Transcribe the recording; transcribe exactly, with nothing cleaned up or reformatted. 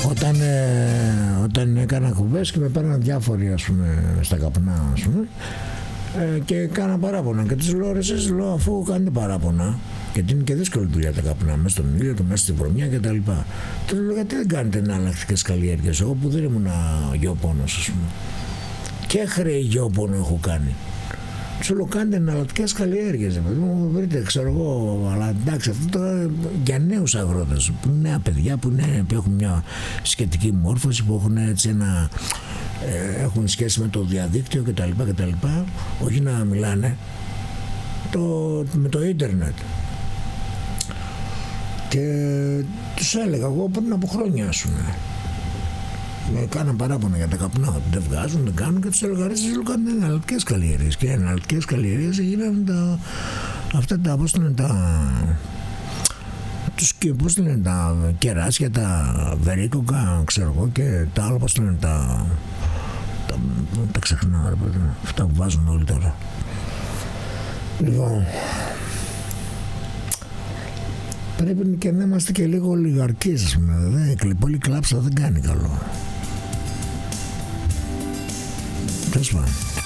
Όταν, ε, όταν έκανα κουβές και με πέραν διάφοροι, ας πούμε, στα καπνά, ας πούμε, ε, και κάνα παράπονα και τους λέω, εσείς, λέω, αφού κάνετε παράπονα, γιατί είναι και δύσκολη δουλειά τα καπνά, μέσα στον ήλιο, μέσα στη βρωμιά κτλ. Τους λέω, γιατί δεν κάνετε εναλλακτικές καλλιέργειες? Εγώ που δεν ήμουν γεωπόνος, ας πούμε, και χρέη γεωπόνο έχω κάνει. Σου λέω, κάντε εναλλακτικές καλλιέργειες, μου βρείτε, ξέρω εγώ, αλλά εντάξει, αυτό τώρα για νέους αγρότες, που είναι νέα παιδιά, που, είναι, που έχουν μια σχετική μόρφωση, που έχουν έτσι ένα, ε, έχουν σχέση με το διαδίκτυο κτλ, κτλ, όχι να μιλάνε το, με το ίντερνετ. Και τους έλεγα εγώ πριν από χρόνια, ας πούμε, κάναν παράπονα για τα καπνά, ότι δεν βγάζουν, δεν κάνουν, και τους έλεγα, ρε, σας κάνουν εναλλακτικές καλλιέργειες. Και εναλλακτικές καλλιέργειες γίνανε τα, αυτά τα, πώς λένε, τα, τους, πώς λένε, τα κεράσια, τα βερίκοκα, ξέρω εγώ, και τα άλλα, πώς λένε, τα, τα, τα ξεχνάω, ρε παιδί, αυτά που βάζουν όλοι τώρα. Λοιπόν, πρέπει και να είμαστε και λίγο ολιγαρκείς, ας πούμε, δηλαδή, πολύ κλάψα δεν κάνει καλό. Τέλος πάντων.